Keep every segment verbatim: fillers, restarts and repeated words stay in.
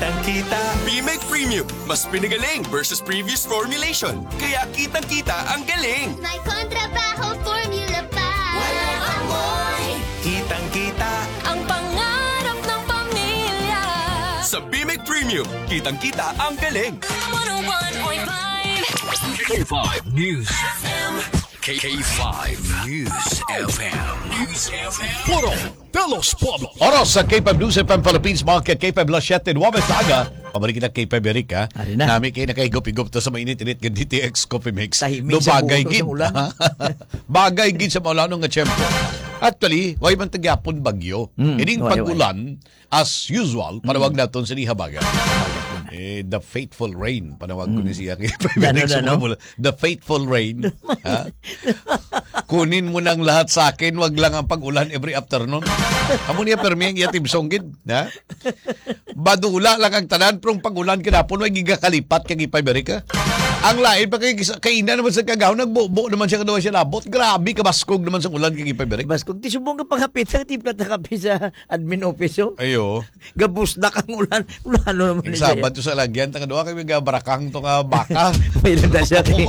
Kitang-kita. B-Mec Premium, mas pinagaling versus previous formulation. Kaya kitang-kita ang galing. May kontrabaho formula pa. Walang amoy. Kitang-kita. Ang pangarap ng pamilya. Sa B-Mec Premium, kitang-kita ang galing. one oh one point five K five News F M. K five News F M. News F M. Puro Telos Pablo. Oras sa K five News F M Philippines Market K five Lachette Nueva Saga. Pabalik kita K five Erika. Ari na. Nami kayo nakahigop-higop to sa mainit-init ng D T X Coffee Mix. Tahimik No sa bagay buko gid. sa ulan. Bagay gid sa maulanong nga tiyempo. Actually, way man tagyapon bagyo. Mm, Ining way, pag-ulan as usual panawag naton sa Lihabagan. Eh, the faithful rain. Panawag ko ni siya. Dano, dano? The faithful rain. Ha? Kunin mo ng lahat sa akin. Wag lang ang pag-ulan every afternoon. Amo niya permi ang iyatim songgid. Ha? Badula lang ang tanan. Pero pag-ulan kinapon, may gigakalipat kag Ipaberika. Ang lain pa kay kainan naman sa kagaw. Nagbubo naman siya kadawa siya labot. Grabe, kabaskog naman sa ulan kag Ipaberika. Bas, kung tisubong ka panghapit ang tiplat na kapi sa admin office, oh. Ayo. Gabus na kang ulan. Ulano naman Ang niya. sabat sa lagyan. Tanga kami gabarakang to nga baka. May landa siya. kay-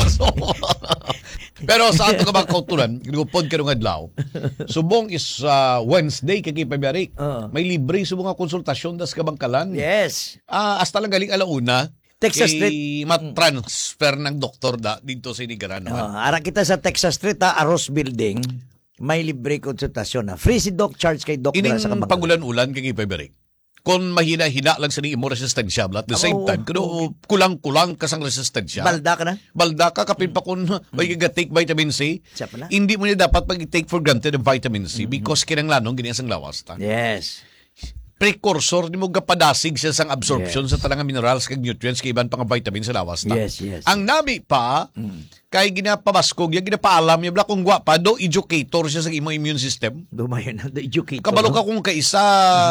Pero sa ato ka bang kautulan, ginupod ka nung adlaw. Subong is uh, Wednesday kay Paberik. Oo. May libre subong nga konsultasyon das kabangkalan. Yes. Ah, hasta lang galing alauna. Texas kay mat-transfer ng doktor da dito sa Inigaran. Oh, ara kita sa Texas Street, ha, Aros Building. May libre konsultasyon na. Free si Doc, charge kay Doc. Ining sa kabangkalan. pagulan-ulan kay Paberik. Kung mahina-hina lang sa ni imo resistensya, at the same Oo, time, kuno kulang-kulang kasang resistensya. Balda ka na? Balda ka, kapin pa kung may take vitamin C, Siya pala. hindi mo niya dapat mag-take for granted ang vitamin C because kinanglanong ganyan sang lawas ta. Yes. Precursor ni mo gapadasig siya sang absorption sa tanang minerals kag nutrients kay iban pang vitamin sa lawas ta. Yes, yes. Ang nabi pa, kay ginapabaskog, yung ginapaalam niya, bla kung gwapa, do educator siya sa imong immune system. Dumayo na. The educator. Kabalo no? ka kung kaisa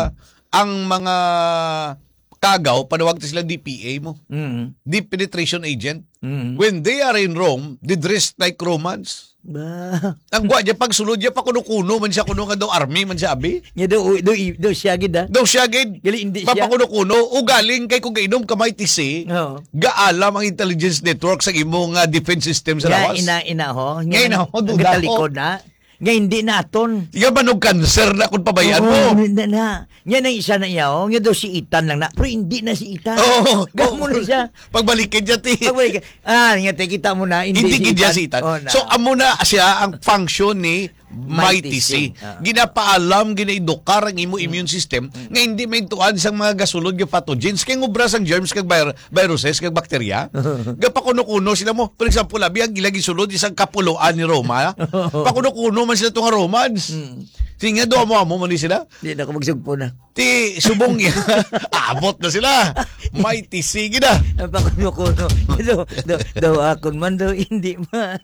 ang mga kagaw, panawag ta sila D P A mo. Mm. Deep penetration agent. Mm. When they are in Rome, they dress like Romans. Ba. Ang gwa niya, pag sulod niya, pa kuno-kuno, man siya kuno nga daw army, man siya abi. Nya do do do siya gid ha. Daw siya, gid. Gali, hindi siya. Papakuno-kuno, o galing kay kung kainom kamay tisi, Oo. gaalam ang intelligence network sa imong uh, defense system sa Nga lawas. ina ina ho. Nga ina ho, duda ko. Talikod na. Nga hindi naton. Nga ba nung cancer na kung pabayaan Oo, mo? Na, na. Yan ang isa na iya, oh. Nga daw si Itan lang na. Pero hindi na si Itan. Oo. Gamo na siya. Pagbalikin niya, ti. Pagbalik. Ah, nga te, kita mo na. Hindi, Hindi gid si Itan. Oh, na. So, amo na siya ang function ni Mighty Mighty C. C. Ah. Ginapaalam, ginaidukar ang imo immune system nga hindi may tuan sang mga gasulod nga pathogens kay ngubras ang germs kag vir- viruses kag bakterya. Gapakuno-kuno sila mo. For example, labi ang gilagi sulod isang kapuluan ni Roma. Pakuno-kuno man sila tong Romans. Sige, do mo mo man ni sila. Hindi na ako magsugpo na. Ti subong ya. Abot na sila. Mighty C gina. Ang pakuno-kuno. Do, do, do, akon man do, hindi man.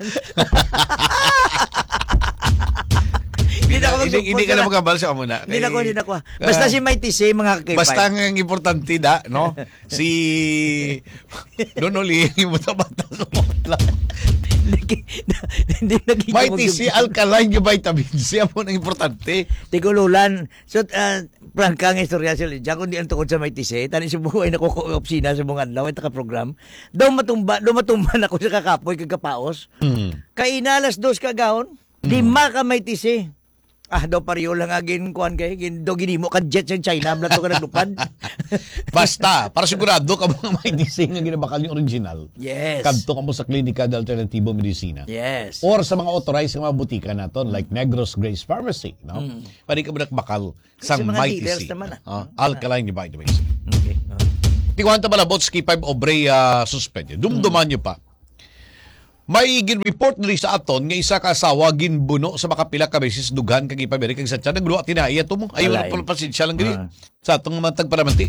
Hindi na ako Hindi magsugpo hindi ka na na. magkabal sa muna. Hindi na ako, hindi na ako. Basta si Mighty C, mga kay Basta ang importante da, no? Si Donoli, yung bata-bata sa lang. Hindi naging Mighty C, alkaline yung vitamin C, ang ang importante. Tigululan. So, uh, prangka nga istorya sila. Diyan kung di ang tukod sa Mighty C, tani sa buhay na kuko-opsina sa mga adlaw, ito ka-program. Daw matumba, daw matumba na ako sa kakapoy, kagapaos. Mm. Kainalas dos kagaon, lima ka Mighty C. Ah, daw pariyo lang agin kuan kay gin do ginimo ka jet sa China blato ka naglupad. Basta, para sigurado ka mga Mighty C nga ginabakal yung original. Yes. Kadto ka mo sa Klinika de Alternativo Medicina. Yes. Or sa mga authorized nga mga butika naton like Negros Grace Pharmacy, no? Mm. Pwede ka mo nakbakal sa Kasi mga Mighty dealers C. naman, Ah, ah. alkaline yung vitamin C. Okay. Oh. Tiwanta pala Botski five Obre uh, suspended. Dumduman nyo pa. May gin-report nili sa aton nga isa ka asawa ginbuno sa makapila ka beses dughan kag ipabiri kag sa tiyan nagluwa tinaya to mo. Ayaw na Alay. pala pasensya lang gini. Ah. Sa atong matag paramanti.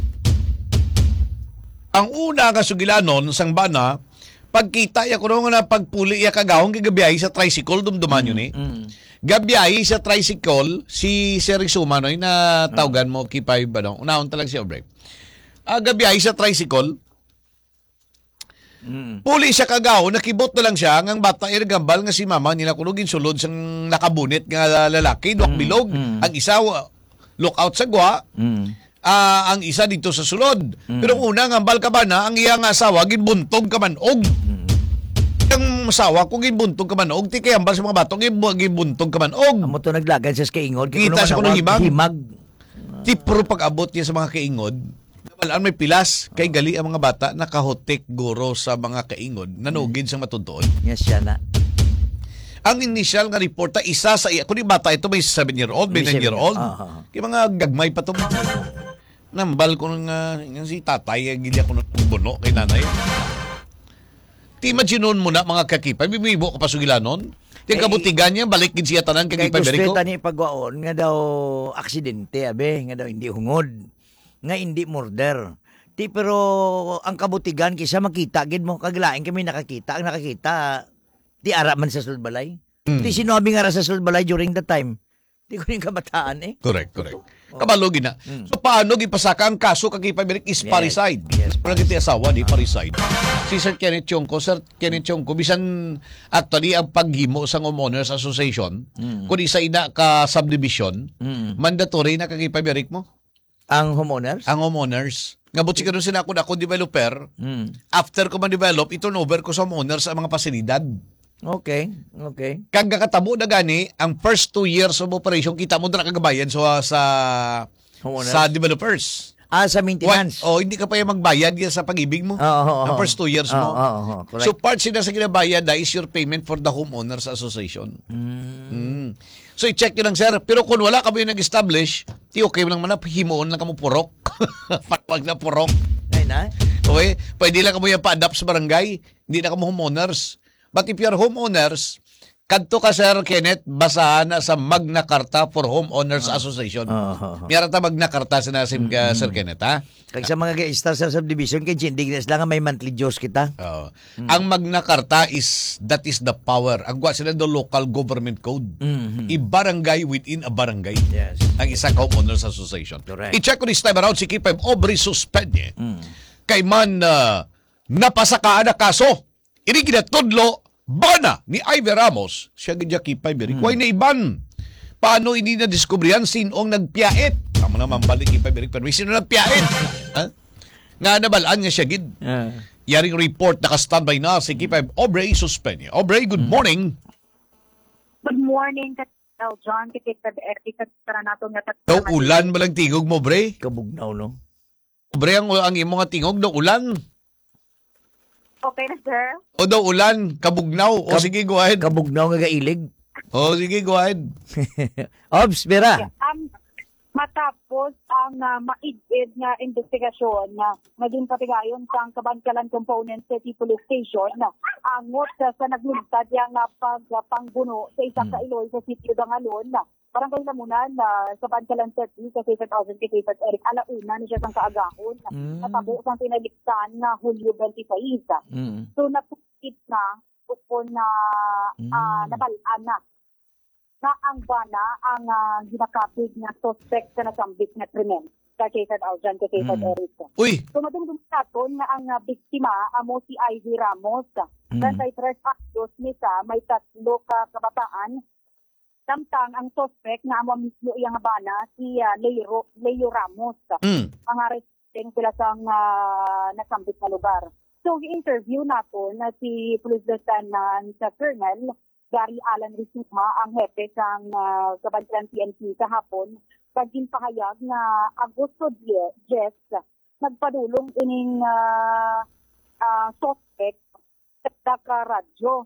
Ang una nga sugilanon sang bana pagkita ya kuno nga na pagpuli ya kagahong gagabiyahe sa tricycle dumduman yun eh. Mm. Gabiyahe sa tricycle si Sir Sumanoy na tawgan mo kipay ba no. Unahon talag si Obre. Ah, gabiyahe sa tricycle. Mm. Puli siya kagaw, nakibot na lang siya ngang bata irgambal nga si mama nila kunugin sulod sang nakabunit nga lalaki, duwak bilog. mm. Ang isa wa- look out sa gwa. Mm. ah, ang isa dito sa sulod. Pero una nga ambal ka ba na ang iyang asawa ginbuntog ka man og. Ang asawa ko ginbuntog ka man og ti kay ambal sa mga bato ginbuntog ka man og. Amo to naglagan sa kaingod. Kita sa kuno himag. Himag. Ti pro pag-abot niya sa mga kaingod. Walaan may pilas kay gali ang mga bata nakahotek guro sa mga kaingod nanugid sa matuntuon. Yes, siya na. Ang initial nga report ta isa sa iya kundi bata ito may seven year old, may nine year old. Ah, ah. Kay mga gagmay pa to. Nambal ko nga uh, si tatay gilya ko ng buno kay nanay. Ti imagine mo na mga kakipay bibibo ka pasugilanon. Ti kabutigan niya balik gid siya tanan Kay kakipay gusto Berico. tani pagwaon nga daw aksidente abe, nga daw hindi hungod, nga hindi murder. Ti pero ang kabutigan kisa makita gid mo kaglain kami nakakita, ang nakakita ti ara man sa sulbalay. Mm. Ti sinabi nga ra sa sulbalay during the time. Ti ko ning kabataan eh. Correct, correct. Kabalo gina. So paano gipasaka ang kaso kay Pabrik is Yes. parricide? Yes, Pero kiti asawa di parricide. Si Sir Kenneth Chongko, Sir Kenneth Chongko bisan actually ang paghimo sa homeowners association, kung isa ina ka subdivision, Mm. mandatory na kay Pabrik mo Ang homeowners? ang homeowners. Nga butsi ka sila ako na ako developer, Mm. after ko man-develop, i-turnover ko sa homeowners ang mga pasilidad. Okay, okay. Kag kakatabo na gani, ang first two years of operation, kita mo na kagabayan sa, sa, Homeowners? sa developers. Ah, sa maintenance. What? Oh, hindi ka pa yung magbayad yan sa pag-ibig mo. Oo, oo, ang oo. first two years Oo, mo. oo, oo, correct. So, part sila sa kinabayad na is your payment for the homeowners association. Mm. So, i-check nyo lang, sir. Pero kung wala ka ba yung nag-establish, ti okay lang man na, himoon lang ka mo purok. Pag na purok. Ay na. Okay? Pwede lang ka mo yung pa-adapt sa barangay. Hindi na ka mo homeowners. But if you're homeowners, kadto ka, Sir Kenneth, basahan na sa Magna Carta for Homeowners Association. Oo, oo, oo. Mayroon ta Magna Carta sa nasim ka, Sir Kenneth, ha? Kag sa mga ga-star sa subdivision kay Jindignes lang nga may monthly Diyos kita. Oo. Ang Magna Carta is, that is the power. Ang gwa sila the local government code. Mhm. I-barangay within a barangay. Yes. Ang isa ka homeowners association. Correct. I-check ko this time around si K five Aubrey Suspende. Kay man uh, napasakaan na kaso. Ini ginatudlo bana ni Ivy Ramos. Siya gidya K five. Mm. Why na iban? Paano hindi na-discoveryan sinong nagpiait? Tama naman balik K five. Pero sino nagpiait? Ha? Nga nabalaan niya siya gid. Ah. Yaring report naka-standby na si K five Aubrey Suspende. Aubrey, good morning. Good morning, Katel John. Kikita de Erika para nato nga tat. Daw ulan ba lang tingog mo, Bre? Kabugnaw no. Bre, ang, ang imo nga tingog, daw ulan. Okay na, sir? O daw ulan, kabugnaw. O Kab- sige, go ahead. Kabugnaw nga gailig. O sige, go ahead. Obs, Bera. Um, matapos ang uh, maigid nga investigasyon na naging patigayon sa Kabankalan Component City Police Station na angot sa, sa naglugtad yung uh, pagpangguno sa isang kailoy sa sitio Dangalon na parang kayo na muna na sa Bankalan City sa State Thousand kay State Eric alauna ni siya sang kaagahon na Mm. natabo sang pinaliktan na Hulyo twenty-five. Mm. So napukit na upo na uh, nabalaan na na ang bana ang uh, ginakapig na suspect sa nasambit na krimen sa Quezon Aljan kay Quezon Mm. Eric. Uy, So madumdum naton na ang uh, biktima amo si Ivy Ramos. Mm. thirty-three actos nisa may tatlo ka kabataan. Samtang ang suspect na amo mismo iyang bana si uh, Leo, Leo Ramos. mm. Ang arresting sila sa uh, nasambit na lugar. So, i-interview nato na si Police Lieutenant sa Colonel Gary Alan Rizuma, ang hepe ng uh, Kabankalan P N P kahapon, pagin pahayag na Agosto Jes, nagpadulong ining uh, uh, suspect sa ka-radyo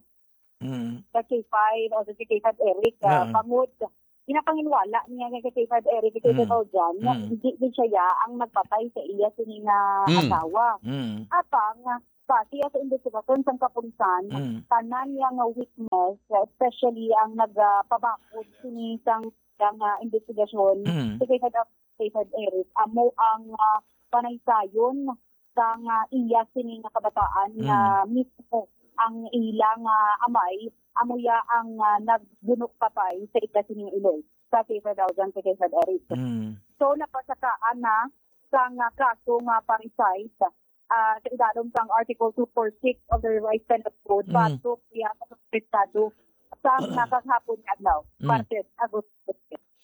Mm. sa K five o sa K five Eric, uh, Oo. pangod. Pinapanginwala niya kay K five Eric, kay K five Mm. Aljan, na Mm. hindi din siya ya ang nagpatay sa iya sining uh, Mm. asawa. Mm. At ang uh, pati sa investigasyon sa kapulisan, Mm. tanan niya nga witness, especially ang nagpabakod sining sang sang uh, investigasyon Mm. sa K five, K five Eric, amo ang uh, panaysayon sang uh, iya sining nga kabataan na mismo ang ilang uh, amay, amuya ang uh, nagbunok patay sa ikasining iloy sa K five thousand sa K five Eric. Mm. So napasakaan na sa nga kaso nga parricide uh, sa idalom sang Article two forty-six of the Revised Penal Code, Mm. batok niya sa Estado sa nakakahapon nga adlaw, Mm. Martes, Agosto.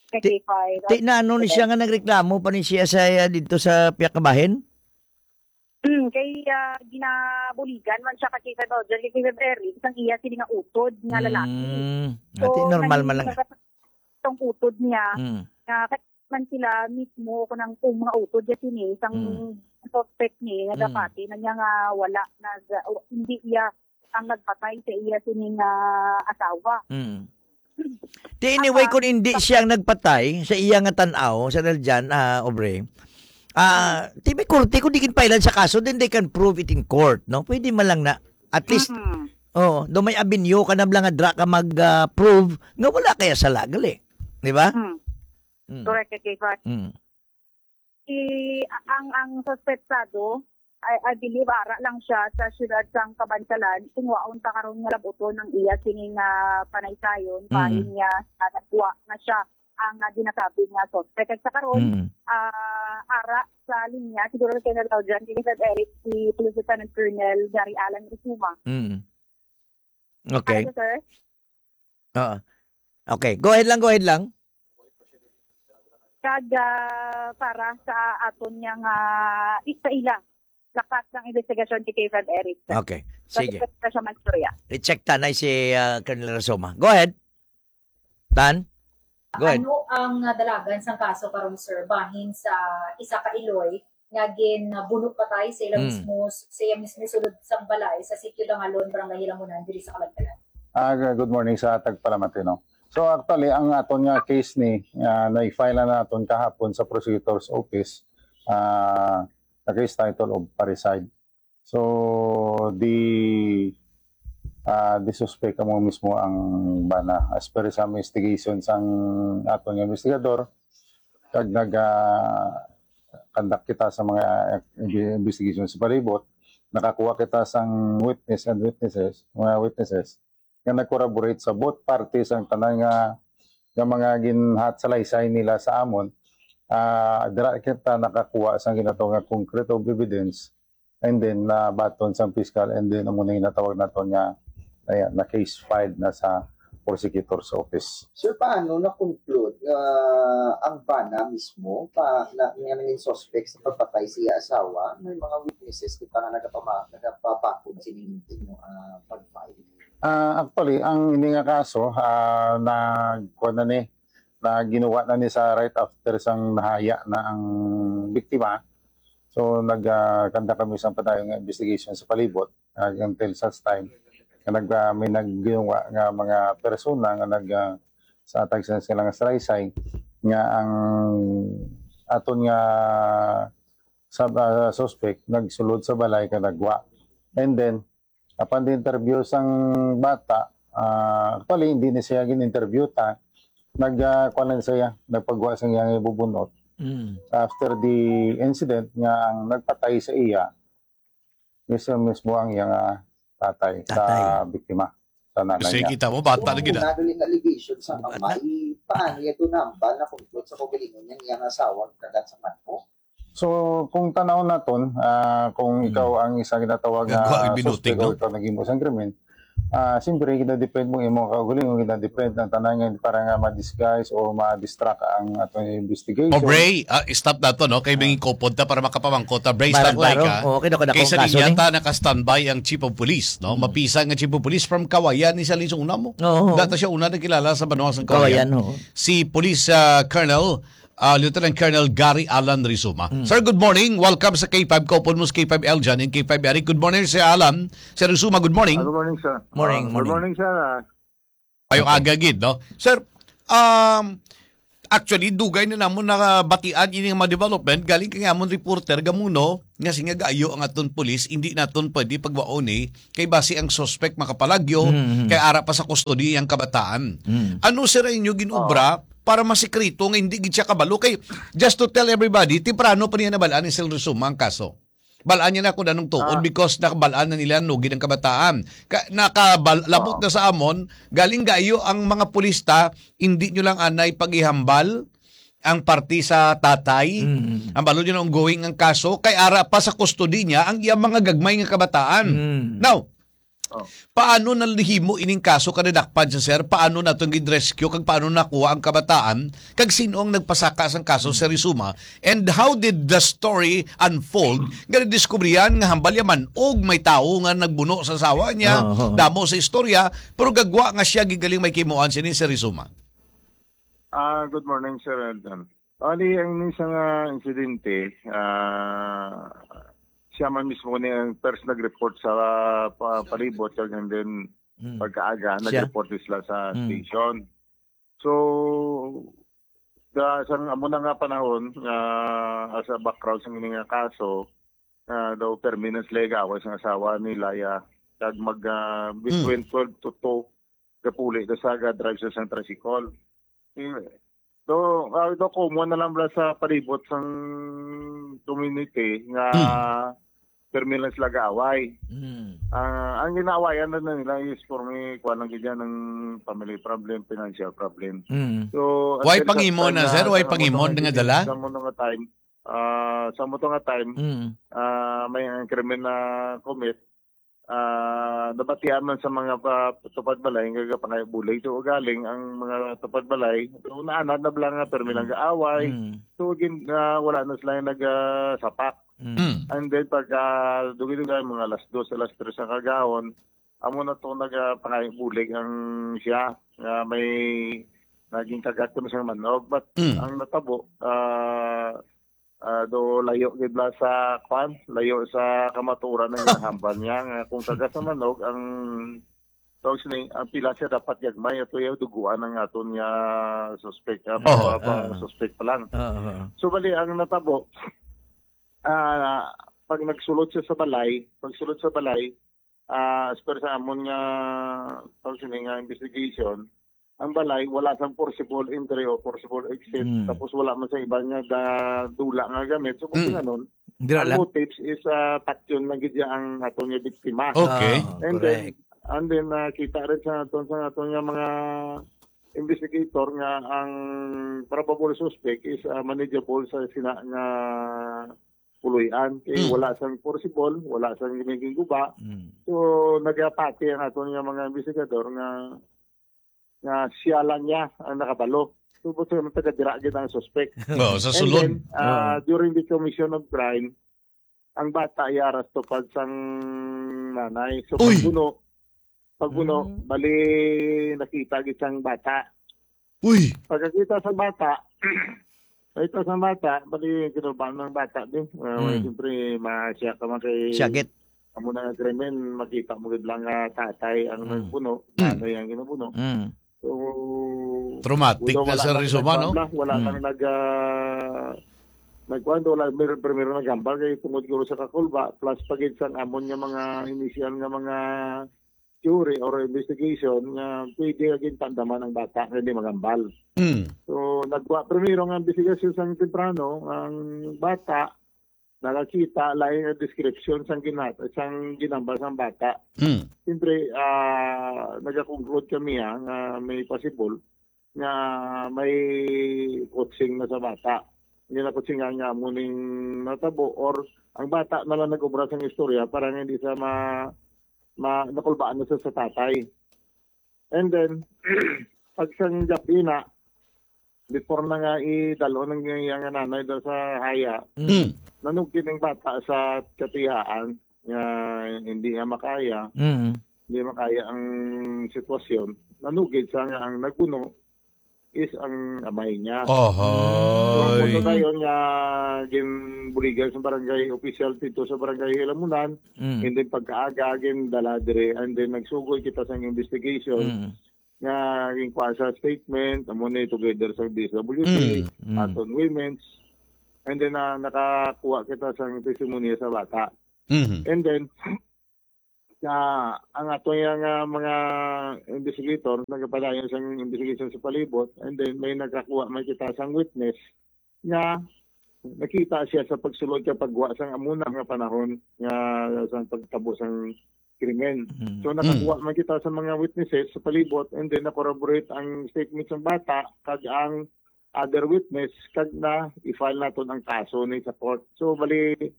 Kay Ti- K five. Ti na ano ni siya nga nagreklamo pa ni siya sa dito sa Piyakabahin? Hmm, kay uh, ginabuligan man siya kay K five Audrey, kay K five Eric, isang iya sila nga utod nga lalaki. Mm. Ati normal man lang. Itong utod niya, Mm. na man sila mismo ko ng kung mga utod niya sini, isang Mm. suspect niya, Mm. nga dapati, na niya nga wala, nag, uh, hindi iya ang nagpatay sa iya sining uh, asawa. Mm. Di anyway, kung hindi siya ang nagpatay sa iya nga tanaw, sa Daljan, ah, Obre, ah, di may korte, kung di kinpailan sa kaso, then they can prove it in court, no? Pwede man lang na, at least, Mhm. oh, do may abenyo ka na lang nga dra ka mag-prove nga wala kaya sa lagal eh. Di ba? Hmm. Mm. Correct, kay Fat. Mm. I, ang ang suspectado, I, I believe, ara lang siya sa syudad sang Kabansalan, tungwaon ta karon nga labuton ng iya sining uh, panaysayon, Mm. pahin niya, uh, nagwa na siya ang uh, dinasabi nga suspect. At sa karon, Mm. ah, ara sa linya, siguro kay Nalaw dyan, kay Sir Eric, si Police Lieutenant Colonel Gary Alan Risuma. Mm. Okay. Ano, sir? Oo. Okay. Go ahead lang, go ahead lang. Kag ah, para sa aton niyang uh, isa ila, lakas ng investigasyon kay Sir Eric. Okay. Sige. Kasi siya magstorya. I-check tanay si uh, Colonel Rasoma. Go ahead. Tan? Go ahead. Ano ang uh, dalagan sang kaso karon sir bahin sa isa ka Iloy nga gin uh, bunot patay sa ilang Mm. mismo sa iya mismo sulod sang balay sa sitio Dangalon barangay Hilamunan diri sa Kalagtagan. Ah, good morning sa Tagpalamatino. So actually, ang aton nga case ni, uh, na-file na naton kahapon sa prosecutor's office, uh, the case title of parricide. So, the uh, the suspect mo mismo ang bana. As per sa investigation sang aton nga investigador, kag nag uh, conduct kita sa mga uh, investigation sa palibot, nakakuha kita sang witness and witnesses, mga witnesses, nga nag-corroborate sa both parties ang tanan nga nga mga ginhat sa laysay nila sa amon. Uh, dira kita nakakuha sa ginatawag nga concrete of evidence and then na baton sa fiscal and then amo na natawag naton nga ayan, na case filed na sa prosecutor's office. Sir, paano na-conclude uh, ang bana mismo pa na nga naging suspect sa pagpatay siya asawa? May mga witnesses kita nga nagapama nagapapakod sinintin yung uh, pag-file. Uh, actually, ang ini nga kaso uh, na kuha na ni na ginawa na ni sa right after sang nahaya na ang biktima. So nagkanda uh, kami sa patayong investigation sa palibot uh, until such time na nag uh, may nagginawa nga mga persona nga nag uh, sa atag sa sila nga salaysay nga ang aton nga sa uh, suspect nagsulod sa balay ka nagwa. And then upon the interview sang bata, uh, actually hindi na siya gin-interview ta, nagkuanan uh, siya, nagpagwa sa iyang ibubunot. Mm. After the incident nga ang nagpatay sa iya, mismo mismo ang iyang uh, tatay, Tatay. sa biktima, sa nanay Kasi niya. kita mo, bata na Kung gina. nagaling allegation sa Bata. ama, i- paano ito namba na conclude sa kubilingon niya niyang asawa kagat sa matpo? So kung tanaw naton, uh, kung Hmm. ikaw ang isa ginatawag Gagwa, na ibinuting, suspect no? o ikaw naging mo sa krimen, ah siyempre kita-depend mo imong kaugalingon, kita-depend ng tanangan para nga ma-disguise o ma-distract ang atong investigation. O Bray, ah, stop na to, no? Kay mga kopod ta para makapamangkot ta. Bray, Para standby klaro. ka. Oo, kinakadakong Kaysa kaso niya ni. ta naka-standby ang Chief of Police, no? Mapisa nga Chief of Police from Kawayan ni sa linsong una mo. Oo. Data siya una na kilala sa Banuang ng Kawayan, Kawayan. oo. Si Police ah, Colonel ah, Lieutenant Colonel Gary Alan Risuma. Sir, good morning. Welcome sa K five Kopon mo sa K five Eljan and K five Eric. Good morning, Sir Alan. Sir Risuma, good morning. Good morning, sir. Morning, Uh, morning. Good morning, sir. Uh, Ayong agagid, no? Sir, um, actually, dugay na namon na batian ini nga mga development. Galing kay amon reporter, gamuno, nga singa gaayo ang aton pulis, hindi naton pwede pagwaon eh, kay base ang suspect makapalagyo, Mm. kay ara pa sa custody ang kabataan. Mm. Ano sir inyo ginobra para masikreto nga hindi gid siya kabalo? Kay, just to tell everybody, temprano pa niya nabalaan ni Sir Risuma ang kaso. Balaan niya na kung anong tuod Ah. because nakabalaan na nila nugi ng kabataan. Ka, nakabalabot na sa amon, galing gayo ang mga pulista, hindi nyo lang anay paghihambal ang parti sa tatay. Mm. Ang balo nyo na ongoing ang kaso, kay ara pa sa custody niya ang iyang mga gagmay ng kabataan. Mm. Now, Oh. Paano nalihimo ining kaso kadadakpan sa sir? Paano na itong gid-rescue? Kag paano nakuha ang kabataan? Kag sino ang nagpasaka sang kaso sa Rizuma? And how did the story unfold? Nga diskubriyan nga hambal yaman og may tao nga nagbuno sa asawa niya, Oh, oh. damo sa istorya, pero gagwa nga siya gigaling may kimuan sini sa Rizuma. Ah, good morning, Sir Eldon. Ali, ang isang uh, insidente, ah, siya man mismo ni ang first nag-report sa uh, pa, palibot, and then Mm. pagkaaga, Siya? nag-report din sila sa Mm. station. So, da, sa amo na nga panahon, uh, as a background sa nga kaso, uh, daw permanent lega awas ang asawa ni Laya, kag mag uh, between twelve to two, kapuli, da saga drive sa San Tricycle. So, uh, ito common na lang bala sa palibot sa community nga permanent laga away. Mm. Ah, ang ginaawayan na nila is for me kuha lang ganyan ng family problem, financial problem. Mm. So, Why until pangimon that na, time sir? Why sa pangimon mo nga to dala? Sa mo nga time, ah sa mo to nga time, Mm. ah may ang krimen na commit. Ah, nabatian man sa mga pa, tupad balay nga pangay bulay to galing ang mga tupad balay. So naanad na bala nga permi lang gaaway. Mm. So again, ah, wala na sila nag-sapak. Mm. And then pagka dugay-dugay mga alas dos, alas tres sa kagahon, amo na to nagapangaybulig ang siya. Uh, may naging kagat ko na siyang manog. But Mm. ang natabo, uh, uh, do layo gidla sa kwan, layo sa kamaturan ng hambal niya. Nga kung kagat sa manog, ang tawag siya, ang pila siya dapat yagmay. Ito yung duguan ng aton niya suspect. Uh, Oh, uh, suspect pa lang. Oo, oo. So bali, ang natabo, ah pag nagsulod siya sa balay, pag sulod sa balay, ah as per sa amon nga tawag siya nga investigation, ang balay wala sang forcible entry o forcible exit, Mm. tapos wala man sa iba nga da, dula nga gamit. So kung Mm. ganon, Dira ang lang. motives is uh, taksyon na gidya ang aton nga biktima. Okay. Ah, And correct. then, and then uh, kita rin sa aton sa aton nga mga investigator nga ang probable suspect is uh, manageable sa sina nga puluyan. Kaya Mm. wala sang possible, wala sang giniging guba. Mm. So, nagapati ang aton nga mga investigador nga nga siya lang niya ang nakabalo. So, buto yung taga-dira gid ang suspect. Oh, sa And then, sulod. uh, during the commission of crime, ang bata ay aras tupad sang nanay. So, Uy! pagbuno, pagbuno, Mm. bali nakita gid sang bata. Uy! Pagkakita sa bata, nakita sa bata, bali kinuban ng bata din. Uh, Mm. Siyempre, masya ka man kay... Syagit. Amo na nga krimen, makita mo gid lang nga tatay ang Mm. nagbuno, Mm. nanay ang ginubuno. Mm. So, Traumatic although na wala sa kang Rizuma, no? nagpabla, Wala Mm. kang nag... Uh, nagkwento, wala, mer primero nagambal kay tungod guro sa kakulba, plus pagid sang amon nga mga initial nga mga theory or investigation nga pwede agin tandaman ang bata nga hindi magambal. Mm. So, nagwa primero nga investigasyon sang temprano, ang bata nakakita lain nga description sang ginat, sang ginambal sang bata. Mm. Siyempre, uh, nag-conclude kami ha, nga may possible nga may coaching na sa bata. Hindi na coaching nga nga muning natabo or ang bata na lang nag-obra sa istorya para nga hindi sa ma, ma nakulbaan na sa, sa tatay. And then, pag sang gabi na, before na nga idalo ng nga nanay daw sa haya, Mm. nanugkin ng bata sa katihaan nga hindi niya makaya, Mm. hindi makaya ang sitwasyon. Nanugid sa nga ang nagpuno is ang amay niya. So, Ohoy. punto tayo nga ginbuligan sa barangay official dito sa barangay Hilamunan, Mm. and then pagkaaga gin daladre, and then nagsugoy kita sa investigation Mm. nga ging kwa sa statement, amo ni together sa D S W T, Mm. Mm. aton women's, and then uh, nakakuha kita sa testimonya sa bata. Mm. And then, uh, ang ato yung uh, mga investigator, nagpadayon sa investigation sa palibot, and then may nakakuha, may kita sang witness nga nakita siya sa pagsulod sa pagwa sang amuna nga panahon nga sa pagtabo sang krimen. Mm. So nakakuha man kita sa mga witnesses sa palibot, and then na-corroborate ang statement ng bata kag ang other witness kag na i-file naton ang kaso ni sa court. So bali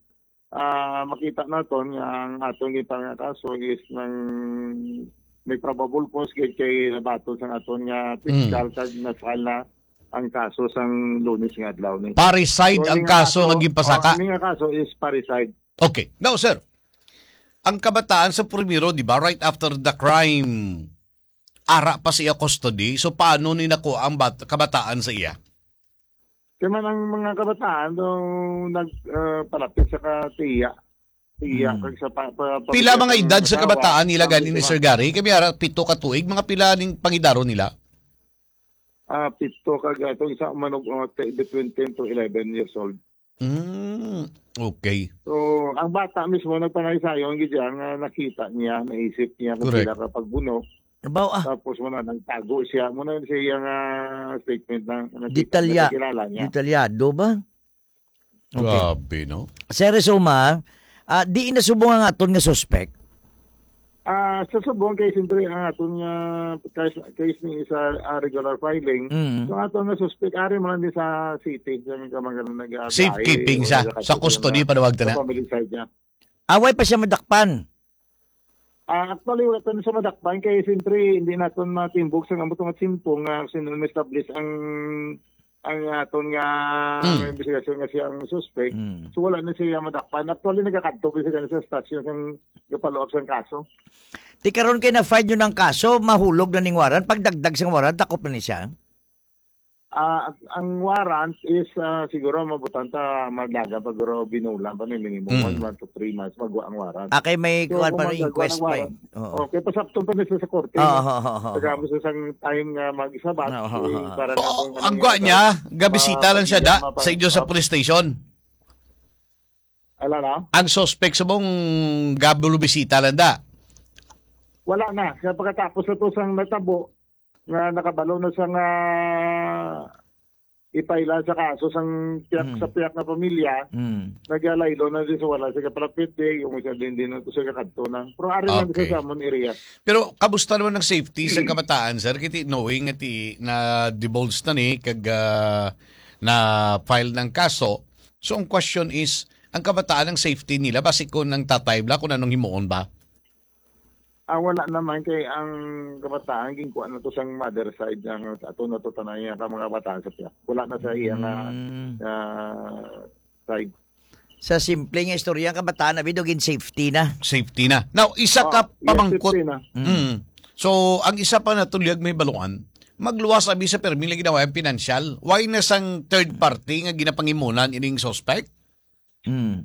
ah, makita naton nga ang atong gitang nga kaso is ng may probable cause kay kay nabaton sa aton nga fiscal kag na-file na ang kaso sang Lunes nga adlaw ni. Parricide ang kaso nga gipasaka. Ang nga kaso is parricide. Okay. Now, sir, ang kabataan sa primero, di ba, right after the crime, ara pa siya custody. So, paano ni nako ang bat- kabataan sa iya? Kaya man ang mga kabataan nung nagpalapit sa katiya. Tiya, Hmm. kag sa pa, pa, pa, Pila mga edad sa asawa, kabataan nila sabi ganin ni ko, Sir Gary? Kami ara, pito ka tuig, mga pila ning pangidaro nila? Ah, pito kag itong isa manog uh, between ten to eleven years old. Mm, okay. So, ang bata mismo nagpanaysayo ang gidya nga nakita niya, naisip niya kung Correct. sila kapag buno. Nabaw ah. Tapos muna nagtago siya. Muna siya nga statement na nakita, Detalya. nakilala niya. Detalyado ba? Okay. Grabe, no? Sir Suma, ah, di inasubong ang aton nga suspect. Ah, sa subong kay siyempre ang aton nga case, case ni isa ah, regular filing. Mm. So aton nga suspect ari man din sa city sa mga mga nag Safekeeping siya. Sa custody, panawag ta na. Sa family side niya. Away pa siya madakpan. Ah, actually, wala tayo sa madakpan kaya siyempre hindi natin matimbog sa nga nga simpong nga sinun-establish ang ang aton nga Mm. investigasyon nga siya ang suspect. Mm. So wala na siya madakpan. Actually, nagkakadto siya ganun sa stasyon ng kapaloob sa kaso. Di karon kay na-file nyo ng kaso, mahulog na ning warrant. Pagdagdag sa warrant, takop na ni siya. Ah, ang warrant is ah, siguro mabutanta maglaga pag guro binulan pa ni minimum Mm. one month to three months magwa ang warrant. Ah, kay may So, kuwan kung pa rin magagawa inquest ng pa. warrant, eh. Oo. Okay, pasaptong pa nila sa korte. Oo, oo, oo, oo. Pagkamos sa isang time nga mag-isabat, Oo, oo, eh, oo. para na Oh, kung ang ano gwa nga- niya, gabisita lang siya da mapa- sa inyo sa police station. Ala na? Ang suspect sa mong gabulo bisita lang da. Wala na. Kaya pagkatapos na to sang natabo, nga nakabalo na sa nga ipaila sa kaso sang piyak Mm. sa piyak na pamilya, Mm. nagyalaylo na din sa wala sa kapalapit eh, yung isa din din na to sa kakadto na. Pero ari lang Okay. sa Samon area. Pero kamusta naman ang safety sa kabataan, sir? Kiti knowing nga ti na divulge na ni kag ah, na file ng kaso. So ang question is, ang kabataan ang safety nila basi ko nang tatay bla kung anong himuon ba? Ah, wala naman kay ang kabataan ginkuha na to sang mother side ng ato na to tanay nga mga kabataan sa piyak. Wala na sa iya nga Mm. ah, side. Sa simple nga istorya, ang kabataan na bidogin safety na. Safety na. Now, isa Ah, ka yes, pamangkot. fifty na. Mm. So, ang isa pa na tulyag may baluan, magluwas abi sa permi nga ginawa yung financial. Why na sang third party nga ginapangimunan ining suspect? Mm.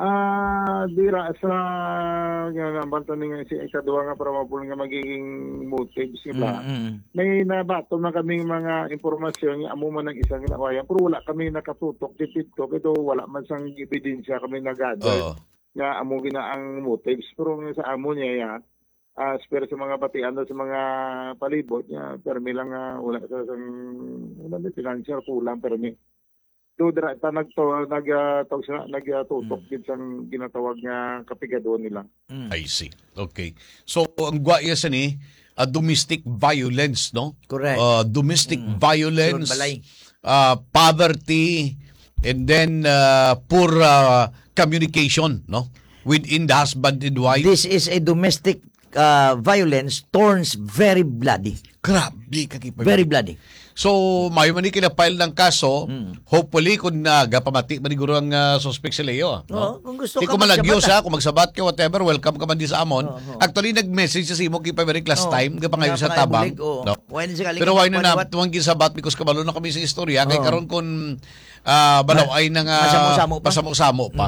Ah, dira sa nga nabanta ni nga si ikaduha nga para mapul nga magiging motives sila. Mm. May nabato na kaming mga impormasyon nga amo man ang isang ginawayan pero wala kami nakatutok dito pero wala man sang ebidensya kami nagather Oo. nga amo gina ang motives pero nga sa amo niya ya ah pero sa mga batian daw sa mga palibot niya permi lang nga wala sa sang wala na financial kulang permi. Do dira ta nagto nagtawag sa nagtutok gid sang ginatawag nga kapigadon nila. Mm. I see. Okay. So, ang guaya sa ni, uh, domestic violence, no? Correct. Uh, domestic Mm. violence, Sunod balay. uh, poverty, and then uh, poor uh, communication, no? Within the husband and wife. This is a domestic uh, violence turns very bloody. Grabe, kakipag. Very bloody. So, may man kinapile ng kaso, Mm. hopefully, kung nagapamati maniguro ang uh, suspect sa Leo. Oo, kung gusto Di ka ko malagyo magsabat, sa, kung magsabat ka, whatever, welcome ka man di sa amon. Oo, oo. Actually, nag-message sa Simo kay Pameric last Oo. time, kapag ngayon sa Kaya tabang. pangabulig, oo. No? Why na siya kalinga Pero why na na, magpaliwat? tuwang gisabat, because kabalo na kami sa istorya, kay Oo. karon kung uh, balaw ay nang uh, Pasamo-samo pa. pasamo-samo pa.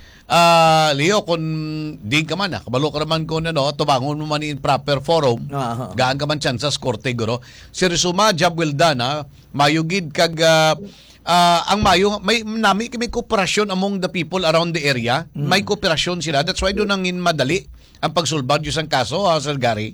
Ah, Leo, kung di ka man, ah, kabalo ka naman kung ano, tubangon mo man in proper forum, Oo. gaan ka man chance sa korte, guro. Si Rizuma, job well done, ha? Mayugid kag, ah, ah, ang mayo, may nami may cooperation among the people around the area. Mm. May cooperation sila. That's why doon ang madali ang pagsulbad yung sang kaso, ha, Sir Gary?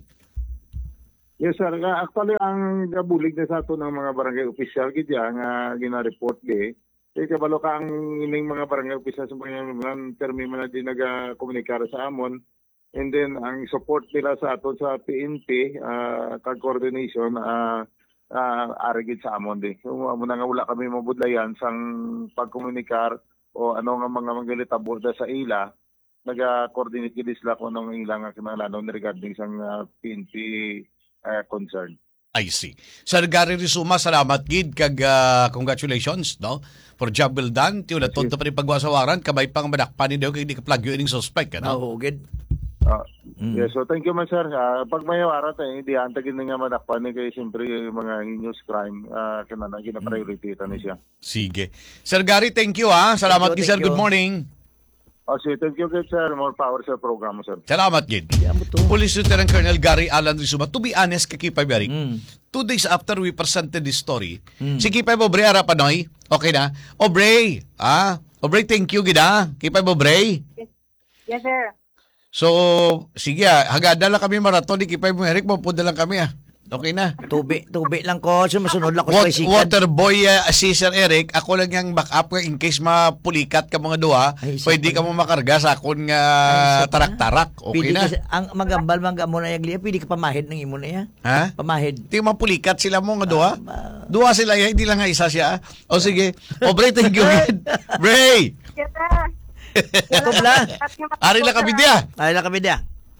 Yes sir, Ah, actually ang gabulig na sa ato ng mga barangay official gid ya nga gina-report di. Kay kabalo ka ang ining mga barangay official sa mga mga termi man na din naga-komunikar sa amon. And then ang support nila sa ato sa P N P uh, kag coordination uh, uh, arigid sa amon di. So mo na nga wala kami mabudlayan sang pagkomunikar o ano nga mga manggilitabo da sa ila, naga-coordinate gid sila kung anong ilang nga kinahanglanon regarding sa uh, P N P uh, concern. I see. Sir Gary Rizuma, salamat gid kag uh, congratulations no for job well done. Tiyo na tonto pa rin pagwasawaran kamay pang madakpan ni daw kay di ka plagyo ining suspect ano. Oo, gid. Uh, mm. Yeah, so thank you man sir. Uh, pag may warat eh, di antagin na nga madakpan ni kay siyempre yung mga heinous crime uh, kinana gina-priority ta ni siya. Sige. Sir Gary, thank you ha. Salamat gid sir. Good morning. Oh, so thank you good sir. More power sa programa sir. Salamat gid. Police Lieutenant Colonel Gary Alan Rizuma. To be honest, kakipay Beric, mm. two days after we presented this story, mm. si Kipay Bobre ara panoy. Okay na? Obre, ah, Obre, thank you gid ha. Kipay Bobre. Yes, yes sir. So, sige ah, hagada lang kami maraton ni Kipay Beric, mapunta lang kami ah. Okay na. Tubi, tubi lang ko. Sumasunod lang ko Wat, sa isikan. Waterboy uh, si Sir Eric, ako lang yung backup in case mapulikat ka mga duha, Ay, pwede ka mo makarga sa akong nga uh, tarak-tarak. Okay pwede na. Ka, ang magambal mangga mo na yung liya, pwede ka pamahid ng imo na ya. Ha? Pamahid. Di mapulikat sila mo nga duha. Uh, duha sila ya, hindi lang nga isa siya. O sige. O Bray, thank you. Bray! Yes sir. Ito bla. Ari lang kami dia. Ari lang kami dia.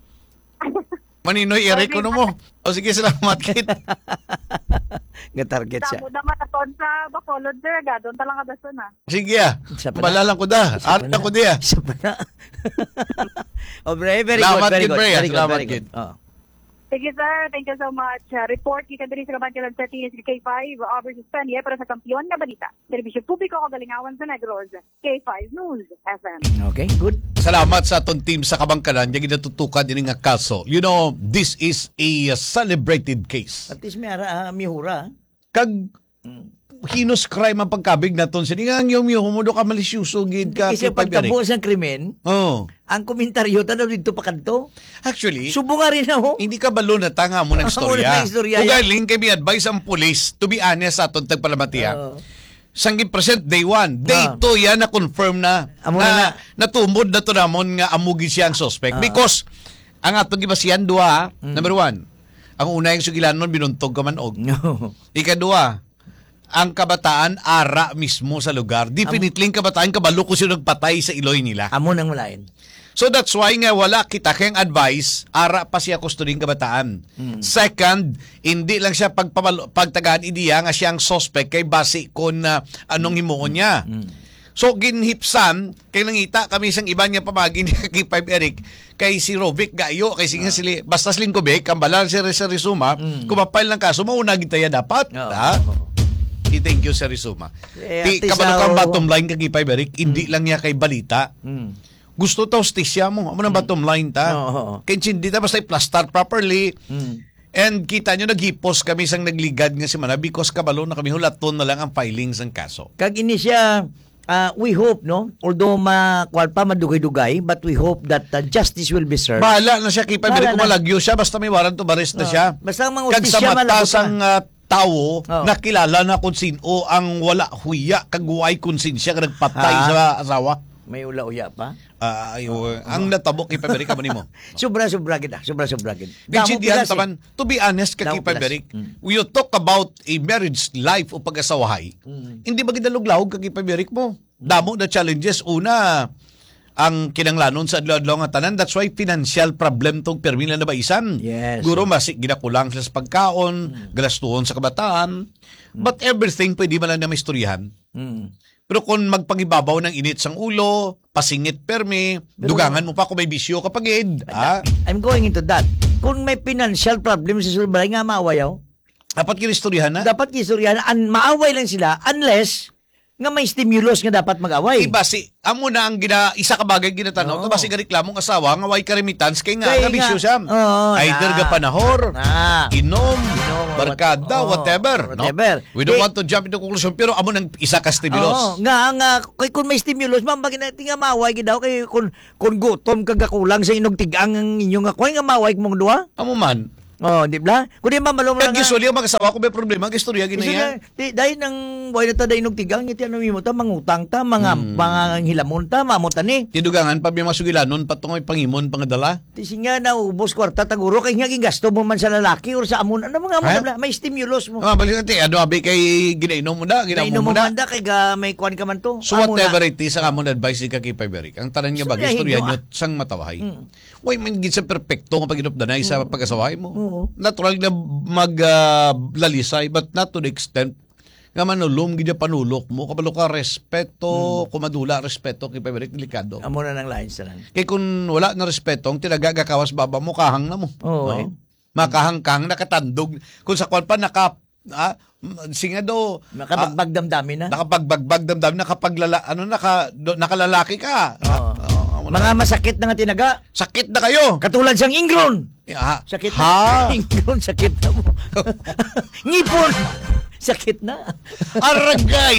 Maninoy, Eric, ano mo? O sige, salamat, kid. Nga target siya. Tamo naman aton sa Bacolod sir, gadon talang kadason na. Sige ah. Balalang ko da. Ari lang ko dia. Isa pa na. Oh, very, very salamat, good. Very kid, good. Bray. Very good. Salamat, Very kid. good. Oh. Sige sir, thank you so much. Uh, report kita diri sa Kabankilan sa T S K five, Aubrey Suspenia para sa kampiyon nga balita. Serbisyo publiko kagalingawan sa Negros, K five News F M. Okay, good. Salamat sa atong team sa Kabangkalan yung ginatutukan din nga kaso. You know, this is a celebrated case. At least may ara, uh, mihura. Kag heinous crime ang pagkabig naton sa nga yung yung humudo ka malisyuso gid ka kasi pagtabo sa krimen. Oh. Ang komentaryo tanaw dito pa kadto. Actually, subo nga rin ako. Hindi ka balo na tanga mo ng istorya. Kung galing kay mi-advise ang police, to be honest sa atong tagpalamatiya. Uh, Sanggip present day one. Day uh, two yan na confirm na na, na natumod na to namon nga amugi siya ang suspect. Uh, Because ang atong gibasihan duha, mm. number one, ang una yung sugilanon binuntog ka man og. No. Ikaduha, ang kabataan ara mismo sa lugar. Definitely ang kabataan kabalo ko sila nagpatay sa iloy nila. Amo nang mulain. So that's why nga wala kita kayang advice, ara pa siya kustoding kabataan. Mm. Second, hindi lang siya pagpamalo, pagtagaan idiya nga siyang suspect kay base kon uh, anong himuon niya. Mm. So ginhipsan kay nangita kami sang iba niya pamagin kay Five Eric kay si Rovic gayo kay singa uh. sili basta sling Kubek ang balan si Rizuma mm. kumapile ng kaso mauna gitaya dapat uh. ha. Thank you, Sir Rizuma. Eh, Ti, kabalo kang bottom line kay Five Eric, hindi mm. lang niya kay balita. Mm. Gusto ta hostisya mo, amo nang bottom line ta. Oh, oh, oh. Kaya hindi ta basta i-plaster properly. Mm. And kita nyo, naghipos kami sang nagligad nga si Mana because kabalo na kami hulaton na lang ang filings ng kaso. Kag ini siya, uh, we hope, no? Although makwal pa madugay-dugay, but we hope that uh, justice will be served. Bahala na siya, Five Eric, kung malagyo siya, basta may warrant to arrest na siya. Uh, basta ang mga hostisya malabot ang uh, tao oh. nakilala na kung sino ang wala huya kagway konsensya ka nagpatay ha? Sa asawa. May ula-uya pa? Uh, ay, uh, ang natabok kay Five Eric ka mo. Sobra-sobra kita. Sobra-sobra kita. Binsindihan taman, to be honest ka kay Five Eric, mm. we talk about a marriage life o pag-asawahay, mm. hindi ba gidalog-lahog ka kay Five Eric mo? Damo na challenges. Una, ang kinanglanon sa adlaw-adlaw nga tanan, that's why financial problem tong permila na baisan. Yes. Guro masik ginakulang sila sa pagkaon, mm. galastuhon sa kabataan, mm. but everything pwede man lang na maistoryahan. Mm. Pero kung magpangibabaw ng init sang ulo, pasingit permi, pero, dugangan mo pa kung may bisyo kapag id. Ha? I'm going into that. Kung may financial problem sa sulbalay nga maawayaw, dapat kinistoryahan na? Dapat kinistoryahan na. An- maaway lang sila unless nga may stimulus nga dapat mag-away. Iba si amo na ang gina isa ka bagay ginatanaw, oh. Basi ga reklamong asawa nga way karemittance kay nga nga bisyo siya. Oh, either ga panahor, na. inom, inom barkada, oh, whatever, whatever. No? We don't eh, want to jump into conclusion pero amo nang isa ka stimulus. Oh, nga nga kay kun may stimulus man bagay natin nga maway gid daw kay kun kun gutom kag kulang sa inog tigang ang inyong nga koy nga maway mong duha. Amo man. Oh, di ba? Kundi mamalong Kag usually ang mag-asawa ko may problema, ang istorya ginaya. Di dahil nang way na ta dahil tigang iti ano mo ta mangutang ta mga Hmm. mga hilamon ta mamo tani. Tidugangan pa may masugilanon patungoy pangimon pangadala. Ti singa na ubos kwarta taguro kay nga gigasto mo man sa lalaki or sa amon ano mga Ha? mga may stimulus mo. Ah, balik natin, ano abi kay ginainom mo na, ginainom Nainom mo mo na. man da kay ga may kuan ka man to. So Amo na. whatever it is, ang amon advice ni Kaki Paiberik, ang tanan niya So, bagay, istorya hindi, niyo, ah. sang matawahay. Mm. Way man gid sa perpekto nga paginupdanay sa pag-asawahay mo. Oo. Natural na maglalisay, but not to the extent nga manulom gid panulok mo, kabalo ka respeto, kumadula respeto kay Paiberik, delikado. Amo na nang lain sa lang. Kay kung wala na respeto, ang tinagagakawas baba mo, kahang na mo. Oo, No? eh. Makahangkang, nakatandog. Kung sa kwan pa, naka, ah, singa do, Nakabagbag damdamin na. nakapagbagbag damdam, nakapaglala, ano, naka, do, nakalalaki ka. Oo. Ah, Mga masakit na nga tinaga. sakit na kayo. Katulad siyang ingron. Ha? Sakit Ha? na. Ingron, sakit na mo. Ngipon. Sakit na. Aragay!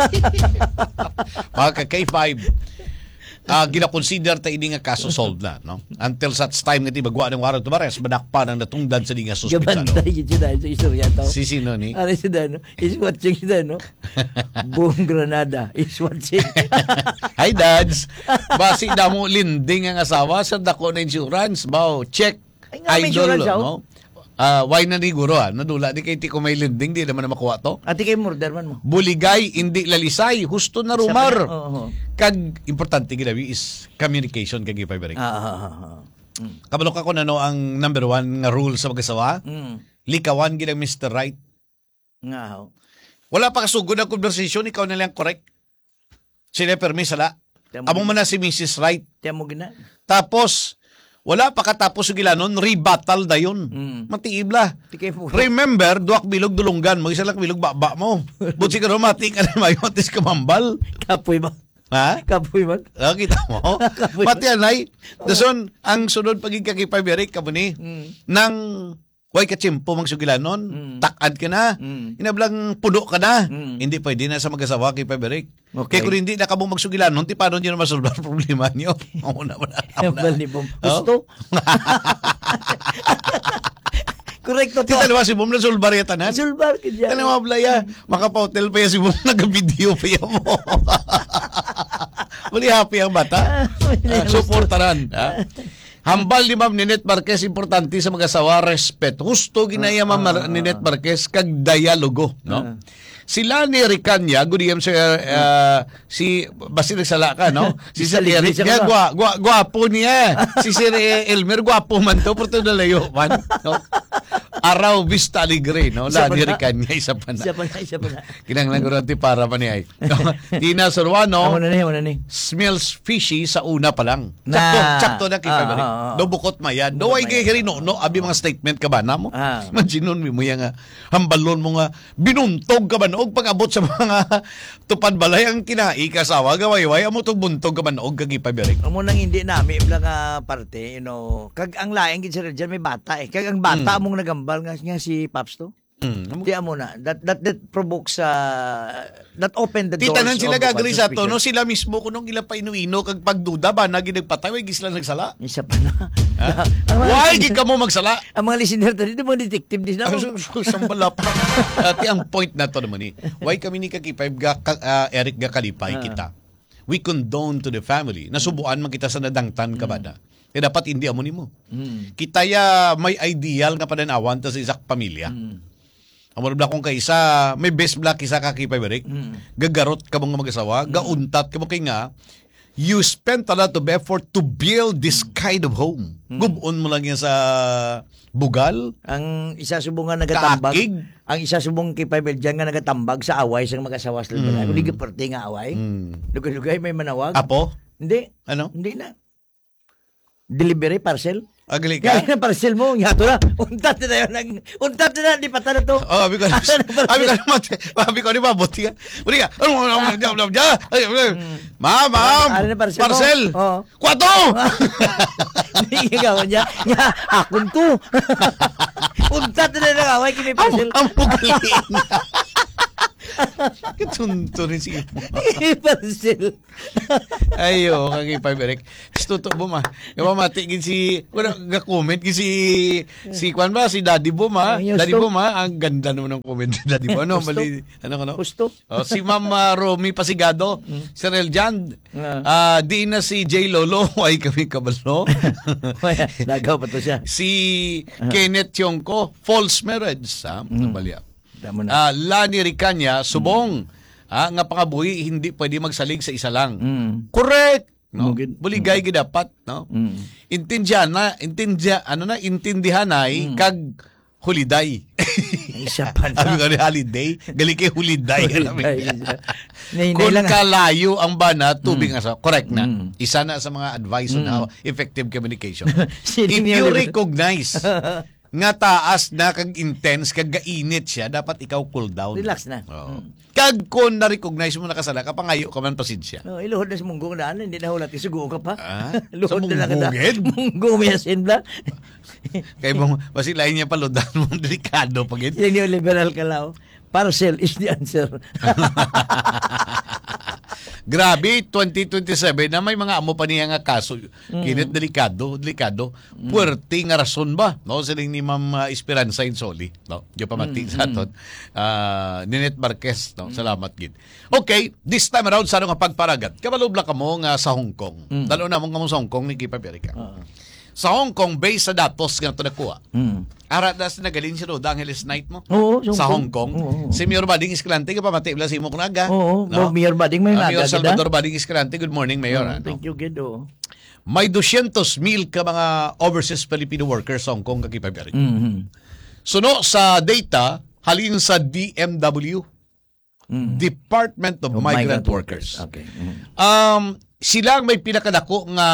Mga ka-K five, uh, gina-consider ta ini nga kaso solved na, no? Until such time nga ti bagwa ng warrant of arrest, manakpan ang natungdan sa di nga suspitsado. Gabantay yun siya dahil sa istorya to. Si sino ni? Ano siya dahil, no? Is watching siya, no? Boom Granada is watching. Hi, dads. Basi na mo linding ang asawa sa dako na insurance. Bao, check. Ay, nga, may Idol, insurance, no? Ah, why na ni guro, ah? Nadula, di kay ti ko may linding, di naman na makuha to. Ati kay murder man mo. Buligay, hindi lalisay. Husto na rumar. Oo, oo. Kag, importante ginawi is communication kag ipaibarik. Ah, ah, ah, ah. Mm. Kabalok ako na no ang number one nga rule sa mag-asawa. Mm. Likawan ginang Mister Right. Nga, ho. Wala pa kasugod ang conversation, ikaw na lang correct. Sila permi sala. Tiyan mo Amo gina- man na si Missus Right. tiyan mo gina. Tapos, wala pa katapos yung gilanon, rebattle dayon. Mm. Matiibla. Ti kay mo. Remember, duwak bilog dulunggan mo, isa lang bilog baba mo. Buti ka mati ka na mayo, matis ka mambal. Kapoy ba? Ha? Kapoy ba? Ah, kita mo? Mati anay. Dason, ang sunod pagig kakipaiberik ka mo ni, Mm. nang way kachimpo mang sugilanon, Mm. takad ka na, Mm. inablang puno ka na, Mm. hindi pwede na sa mag-asawa kay Paiberik. Okay. Kaya kung hindi na ka mong magsugilanon, ti paano nyo na masolve ang problema nyo? Ako na, ako na. Ako na. Bal ni Bom. Gusto? Correcto Ti to. dalawa si Bom na solbar yata na. Sulbar ka dyan. Ano mga blaya? Makapahotel pa yan si Bom, nag-video pa yan mo. Muli happy ang bata. Uh, supportaran. Ha? Hambal ni Ma'am Ninette Marquez, importante sa mag-asawa, respeto. Gusto ginaya Ma'am Mar- Ninette Marquez kag dialogo, no? Sila ni Ricanya, gudiyam sa uh, si basi nagsala ka, no? Si Sir Eric, niya, gwa, gwa, gwapo niya. Si Sir Elmer, gwapo man to, pero ito nalayo man. No? Araw Vista Alegre, no? La ni Ricanya, isa pa na. Isa pa na, isa pa na. Kinanglan ko rin para pa ni ay. No? Tina Sorwano, Amo na ni, amo na ni. smells fishy sa una pa lang. Na- Sakto, sakto na kita Ah, balik. ah, ah. Do bukot mayan. Do ay kay no, no, abi mga statement ka ba na mo? Ah. Majinon mo yang nga hambalon mo nga binuntog ka ba og pag-abot sa mga tupad balay ang kinai kasawa gaway-way amo tog buntog ka man og kagi paberik. Amo nang hindi nami ibla nga parte, you know. Kag ang laing gid sir diyan may bata eh. Kag ang bata mong nagambal nga, nga si Paps to. Mm. Di amo na. That that that provokes uh, that open the doors. Titanan sila of gagawin sa to, suspicion. no? Sila mismo kunong ila pa inuino kag pagduda ba na ginagpatay way gisla nagsala. Isa pa na. Ha? Ang mga Why listener- gid ka mo magsala? Ang mga listener tadi mo detective din na. Sambala pa. Ati ang point na to naman eh. Why kami ni Kakipay ga, ka, uh, Eric ga kalipay Ah. kita. We condone to the family. Nasubuan man kita sa nadangtan ka ba na. Eh dapat hindi amo nimo. Mm. Kita ya may ideal nga pananawan ta sa isak pamilya. Mm. Amo na kung kaysa may best black isa Kakipay Eric. Mm. Gagarot ka mga mag-asawa, gauntat ka mo kay nga you spent a lot of effort to build this kind of home. Mm. Gubon mo lang yan sa bugal. Ang isa subong nga nagatambag. Kaakig. Ang isa subong kay Pavel diyan nga nagatambag sa away sa mag-asawa sa mm. Kung di ka parte nga away. Mm. Lugay-lugay may manawag. Apo? Hindi. Ano? Hindi na. Delivery parcel. Agali ka? Kaya na parcel mo, yato na. Untat na yun. Nang, untat na na, di pa na to. Oh, abi ko na. Abi ko na mate. Abi ko ni mabuti ka. Uri ka. Ano ano ano ano. Ma'am, ma'am. Ano na parcel mo? Parcel. Oo. Kwato. Hindi ka niya. Nga, akon to. Untat na na away kini parcel. Ang pugalin. Katunto rin si mo. Parcel. Ayo, kagi pa Eric. Tuto mo ma. Yung mamati gin si wala ga-comment gin si si kwan ba si Daddy Bo ma. Ay, Daddy gusto. Bo ma, ang ganda naman ng comment ni Daddy Bo. Ano Gusto. mali ano ano? Gusto. Oh, si Ma'am uh, Romy Pasigado, si Rel Jan. Ah, di na si J Lolo, ay kami kabalo. Nagaw pa to siya. Si Kenneth Tiongko, false marriage, ha? Mm. Balya. Tama na. Ah, Lani Ricanya, subong. Ah, nga pangabuhi hindi pwede magsalig sa isa lang. Mm. Correct. No? Mugid. Buligay gid dapat, no? Mm. Intindihan na, intindihan, ano na, intindihan ay kag holiday. Isa pa na. Ano nga holiday? Gali kay holiday. Holiday. Kung kalayo ang bana, tubig nga sa, correct na. Mm. Isa na sa mga advice on Mm. how effective communication. Sino If niya you ulit? recognize nga taas na kag intense kag gainit siya, dapat ikaw cool down. Relax na. Oo. Kag kung na-recognize mo nakasala ka, pangayo ka man pasensya. No, iluhod na sa munggong na, hindi na hulat, isugo ka pa. Ah? Luhod Sa na lang ka. munggugid? Munggong may asin ba? Kay mong basilain niya paludan mo delikado pagit. Yan yung liberal ka lao. Parcel is the answer. Grabe, twenty twenty-seven na may mga amo pa niya nga kaso. Mm. Kinit delikado, delikado. Mm. Puwerte nga rason ba? No, siling ni Ma'am uh, Esperanza Insoli, no? Diyo pamati Mm, sa aton. Uh, Ninette Marquez, no? Salamat gid. Okay, this time around sa nga pagparagat. Kabalubla ka mo nga sa Hong Kong. Mm. Dalo na mo nga mo sa Hong Kong ni Kipa Perica. Uh-huh. Sa Hong Kong, based sa datos nga ito nakuha. Mm. Arat na nagalin siya Roda Angeles Night mo? Oo, sa Hong Kong. Oo. Si Mayor Bading Escalante, ka pa matibla si mo kunaga. Oo, no? Mayor Bading may Uh, naga. Mayor Salvador Bading Escalante, good morning, Mayor. Oh, ano? thank you, Gido. May two hundred mil ka mga overseas Filipino workers sa Hong Kong kakipabiyari. Mm-hmm. Suno sa data, halin sa D M W, Mm. Department of Oh, Migrant, migrant Workers. Okay. Mm. Um, sila ang may pinakadako nga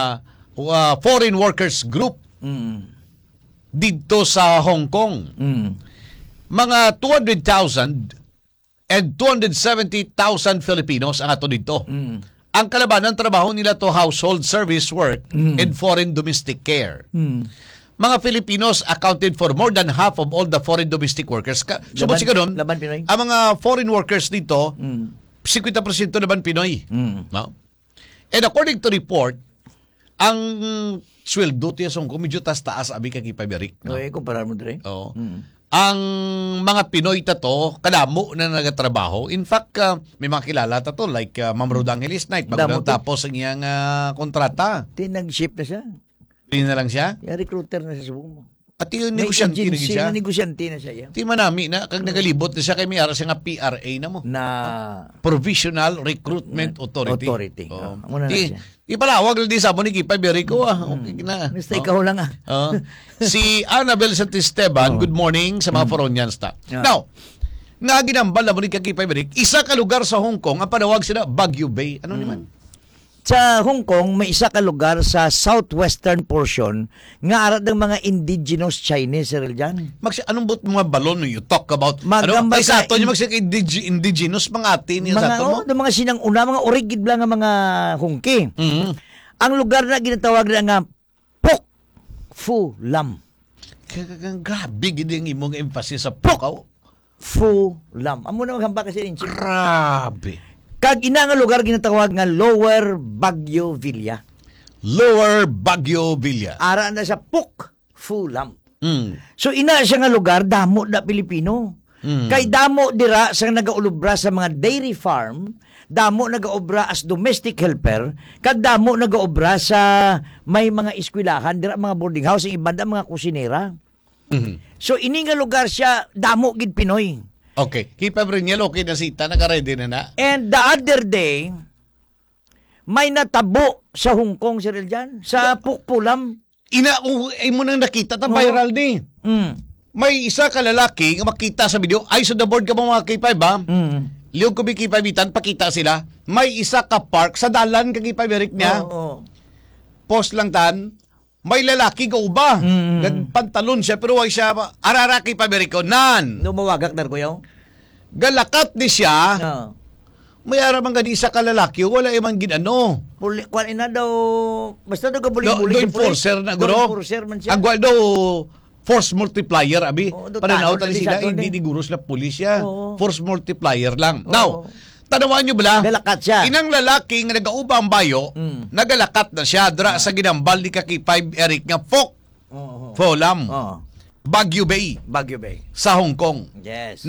uh, foreign workers group Mm. dito sa Hong Kong. Mm. Mga two hundred thousand and two hundred seventy thousand Filipinos ang ato dito. Mm. Ang kalabanan trabaho nila to household service work Mm. and foreign domestic care. Mm. Mga Filipinos accounted for more than half of all the foreign domestic workers. Ka, subot si kanon, Laban Pinoy. ang mga foreign workers dito, Mm. fifty percent naman Pinoy. Mm. No? And according to report, ang sweldo tiya sa Hong Kong, medyo taas-taas, abi kakipabirik. No? Okay, kumpara mo dre. Oo. Mm. Ang mga Pinoy tato, kadamo na nagatrabaho. In fact, uh, may mga kilala tato, like uh, Ma'am Roda Angeles Night, Damo bago to. tapos ang iyang uh, kontrata. Tinag-ship na siya. Hindi na lang siya. Yung recruiter na sa subong mo. At yung May negosyante na agency siya. na negosyante na siya. Di manami na, kag nagalibot na siya kay may ara siya nga P R A na mo. Na Provisional Recruitment Authority. Authority. Oh. Oh, muna na Di, siya. di palawag lang di sa mo ni Kipa Berico. Ah. Okay na. Basta Oh. ikaw lang ah. Oh. Si Annabel Santisteban, good morning sa mga Foronians ta. Yeah. Now, nga ginambal na mo ni Kipa Beric, isa ka lugar sa Hong Kong, ang panawag sila Baguio Bay. Ano naman? Sa Hong Kong, may isa ka lugar sa southwestern portion nga arat ng mga indigenous Chinese, Sir Eljan. Magsi anong but mga balon you talk about? Ano? Magambal Ay sa ka- ato niya magsi indig- indigenous mga atin niya Mga, sa ato mo? oh, ng mga sinang una, mga origid lang nga mga hungki. Mhm. Ang lugar na ginatawag na nga Pok Fu Lam. Grabe gid ang imong emphasis sa pukaw. Fu Lam. Amo na maghamba kasi rin. Grabe. Kag ina nga lugar ginatawag nga Lower Baguio Villa. Lower Baguio Villa. Ara na sa Pok Fu Lam. Mm. So ina siya nga lugar damo na Pilipino. Mm. Kay damo dira sa nagaulubra sa mga dairy farm, damo nagaobra as domestic helper, kag damo nagaobra sa may mga eskwelahan dira mga boarding house, ang ibanda mga kusinera. Mhm. So ini nga lugar siya damo gid Pinoy. Okay. Kipa Briniel, okay na sita. Naka-ready na na. And the other day, may natabo sa Hong Kong, Sir Eljan, sa Pukpulam. Ina, uh, ay mo nang nakita, ta viral ni. Mm. May isa ka lalaki nga makita sa video, ay sa the board ka mo mga K five ba? Mm. Liog ko bi K five itan, pakita sila. May isa ka park sa dalan ka K five Eric niya. Oo, oo. Post lang tan. May lalaki ka uba. Mm. Nagpantalon siya pero wag siya arara K five Eric ko nan. Lumawagak na ko yaw. Galakat ni siya. Oo. May aramang gani isa ka lalaki, wala imang ginano. Puli, kuan ina daw, basta daw Do, kabuli-buli do enforcer na guro. Enforcer man siya. Ang gwal daw force multiplier, abi. Oo, do- Pananaw tanong tali tali sila, sa aton, hindi eh. ni guros na pulisya. Oo. Force multiplier lang. Oo. Now, tanawan nyo bala, Galakat siya. inang lalaki nga nag-aubang bayo, Mm. nagalakat na siya, dra sa ginambal ni Kaki five Eric nga Fok, Oo. Folam, Oo. Baguio Bay, Baguio Bay. sa Hong Kong. Yes.